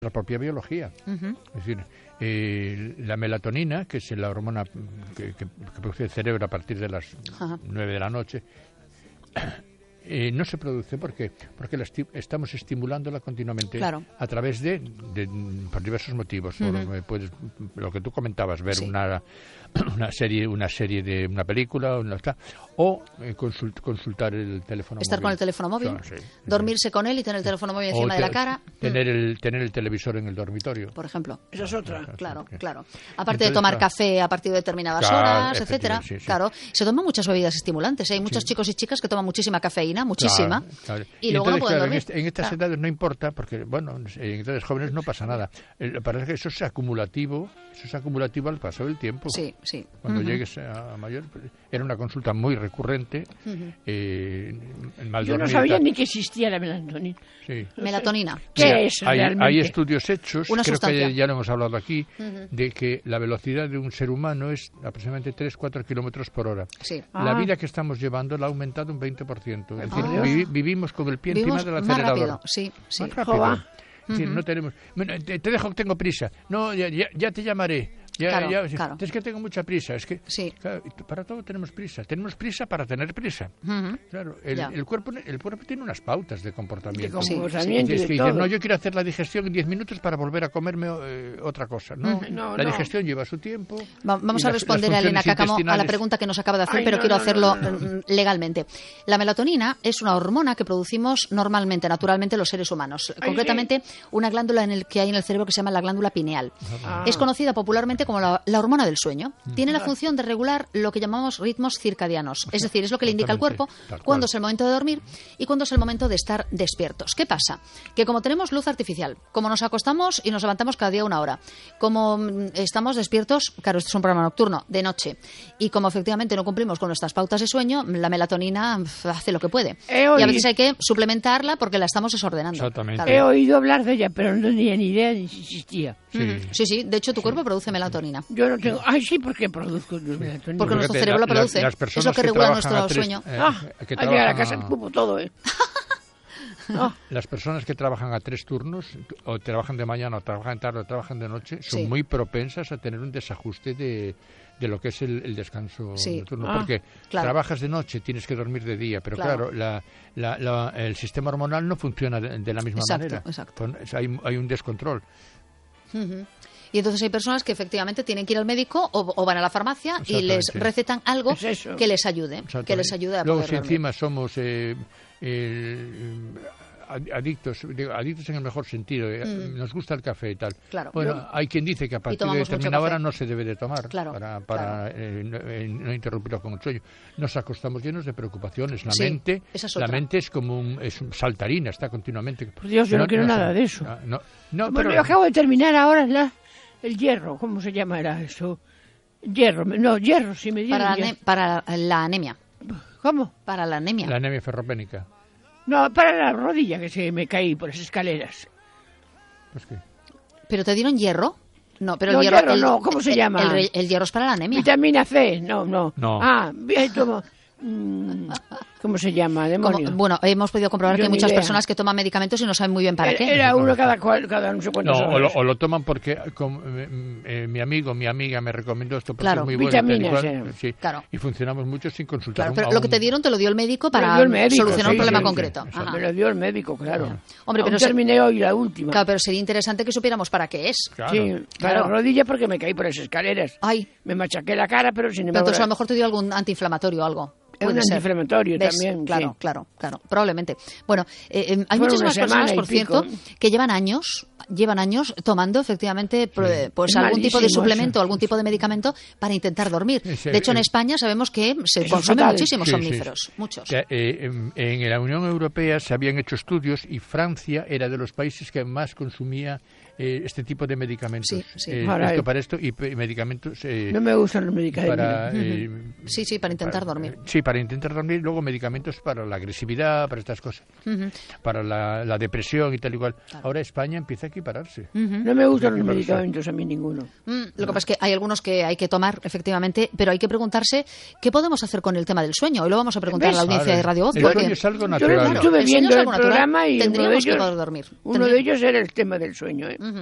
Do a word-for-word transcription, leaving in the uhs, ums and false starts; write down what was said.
la propia biología. Uh-huh. Es decir, eh, la melatonina, que es la hormona que, que, que produce el cerebro a partir de las uh-huh. nueve de la noche, eh, no se produce porque porque la esti- estamos estimulándola continuamente, claro, a través de, de por diversos motivos. Uh-huh. Por, puedes, lo que tú comentabas, ver sí. una una serie una serie de una película una, o eh, consult, consultar el teléfono estar móvil. con el teléfono móvil, o sea, sí, dormirse sí. con él y tener el teléfono móvil encima te, de la cara, tener el tener el televisor en el dormitorio, por ejemplo. Esa es otra. Claro, okay. claro. Aparte Entonces, de tomar claro. café a partir de determinadas claro, horas, etcétera. Sí, sí. Claro, se toman muchas bebidas estimulantes. ¿eh? Hay muchos sí. chicos y chicas que toman muchísima cafeína, muchísima, claro, claro. y, y luego entonces, no pueden claro, dormir. En, este, en estas claro. edades no importa, porque bueno, en edades jóvenes no pasa nada. El, parece que eso es acumulativo, eso es acumulativo al paso del tiempo. Sí, sí. Cuando uh-huh. llegues a mayor, era una consulta muy recurrente. Uh-huh. eh, mal Yo no sabía ni que existía la melatonina. Sí. Melatonina. ¿Qué Mira, es hay, realmente? hay estudios hechos, una creo sustancia. que ya lo hemos hablado aquí, uh-huh. de que la velocidad de un ser humano es aproximadamente tres a cuatro kilómetros por hora. Sí. La ah. vida que estamos llevando la ha aumentado un veinte por ciento. Es decir, ah. vi, vivimos con el pie Vivimos encima del acelerador. Más rápido, sí, sí. Más rápido. Es decir, uh-huh. no tenemos... Bueno, te, te dejo que tengo prisa. No, ya, ya, ya te llamaré. Ya, claro, ya, claro. Es que tengo mucha prisa. Es que sí. claro, para todo tenemos prisa. Tenemos prisa para tener prisa. Uh-huh. Claro, el, el cuerpo el cuerpo tiene unas pautas de comportamiento. De comportamiento sí, sí. Es que dices, no, yo quiero hacer la digestión en diez minutos para volver a comerme eh, otra cosa. No, uh-huh. no la digestión no. lleva su tiempo. Va, vamos a responder a Elena Cáccamo a la pregunta que nos acaba de hacer, Ay, pero no, quiero no, hacerlo no, no, no. legalmente. La melatonina es una hormona que producimos normalmente, naturalmente, los seres humanos. Ay, Concretamente, sí. una glándula en el que hay en el cerebro que se llama la glándula pineal. Ah. Es conocida popularmente como la, la hormona del sueño. Tiene la función de regular lo que llamamos ritmos circadianos, es decir, es lo que le indica al cuerpo cuándo es el momento de dormir y cuándo es el momento de estar despiertos. ¿Qué pasa? Que como tenemos luz artificial, como nos acostamos y nos levantamos cada día una hora, como estamos despiertos, claro, esto es un programa nocturno, de noche, y como efectivamente no cumplimos con nuestras pautas de sueño, la melatonina hace lo que puede. Y a veces hay que suplementarla porque la estamos desordenando. Exactamente. Claro. He oído hablar de ella, pero no tenía ni idea de si existía. Sí, mm. sí, sí, de hecho tu cuerpo sí. produce melatonina. Yo no tengo... Ay, sí, ¿por qué produzco melatonina? Porque nuestro cerebro la, la produce. Las es lo que, que regula nuestro tres, sueño. Eh, ah, que al llegar a casa escupo todo, ¿eh? No. Las personas que trabajan a tres turnos, o trabajan de mañana, o trabajan tarde, o trabajan de noche, son sí. muy propensas a tener un desajuste de, de lo que es el, el descanso sí. nocturno. Ah, porque claro. trabajas de noche, tienes que dormir de día, pero claro, claro la, la, la, el sistema hormonal no funciona de, de la misma exacto, manera. Exacto. Pues hay, hay un descontrol. Uh-huh. Y entonces hay personas que efectivamente tienen que ir al médico o, o van a la farmacia y les recetan algo es que les ayude, que les ayude a Luego, poder si dormir. encima somos eh, eh, adictos, digo, adictos en el mejor sentido, eh, mm. nos gusta el café y tal. Claro. Bueno, Yo, hay quien dice que a partir de determinada hora no se debe de tomar claro, para, para claro. eh, no, eh, no interrumpirlo con el sueño. Nos acostamos llenos de preocupaciones. La sí, mente, es la mente es como un, es un saltarina, está continuamente. Por Dios, yo no, no quiero no, nada no, de eso. No, no, bueno, pero yo acabo de terminar ahora la el hierro, ¿cómo se llamará eso? Hierro, no, hierro, si me dieron para, la para la anemia. ¿Cómo? Para la anemia. La anemia ferropénica. No, para la rodilla, que se me caí por las escaleras. Pues qué. ¿Pero te dieron hierro? No, pero no, el hierro, hierro el, no, ¿cómo se el, llama? El, el, el hierro es para la anemia. Vitamina C, no, no. No. Ah, bien, tomo... ¿Cómo se llama? Demonio. Como, bueno, hemos podido comprobar Yo que hay muchas idea. personas que toman medicamentos y no saben muy bien para era, qué. Era uno cada cual, cada no sé cuántos No, o lo, o lo toman porque como, eh, eh, mi amigo, mi amiga me recomendó esto porque claro. es muy Vitaminas, bueno. Vitaminas, eh. sí. Claro. Y funcionamos mucho sin consultar. Claro, pero un, lo que te dieron te lo dio el médico para el médico, solucionar sí, un problema sí, concreto. Sí, me lo dio el médico, claro. Ajá. Hombre, pero Aún terminé se... hoy la última. Claro, pero sería interesante que supiéramos para qué es. Claro. Sí, para claro. la rodilla porque me caí por las escaleras. Ay. Me machaqué la cara, pero sin embargo... Pero entonces a lo mejor te dio algún antiinflamatorio o algo. Es un antiinflamatorio también. Claro, sí. claro, claro, probablemente. Bueno, eh, eh, hay Fue muchísimas personas, por pico. cierto, que llevan años, llevan años tomando efectivamente sí. pues es algún tipo de suplemento, eso. algún tipo de medicamento para intentar dormir. Sí, de hecho, en eh, España sabemos que se eso consumen fatal. muchísimos sí, somníferos, sí. muchos. Que, eh, en, en la Unión Europea se habían hecho estudios y Francia era de los países que más consumía eh, este tipo de medicamentos. Sí, sí. Eh, para, esto para esto y, y medicamentos... Eh, no me gustan los medicamentos. Para, eh, sí, sí, para intentar para, dormir. Sí, para para intentar dormir, luego medicamentos para la agresividad, para estas cosas, uh-huh. para la, la depresión y tal y cual. Claro. Ahora España empieza a equipararse. Uh-huh. No me gustan los medicamentos a mí ninguno. Mm, lo que pasa es que hay algunos que hay que tomar, efectivamente, pero hay que preguntarse qué podemos hacer con el tema del sueño. Hoy lo vamos a preguntar ¿ves? a la audiencia de Radio Voz. El sueño es algo natural. Yo estuve viendo el, el programa y tendríamos uno de ellos, que poder dormir. Uno de ellos era el tema del sueño. ¿eh? Uh-huh.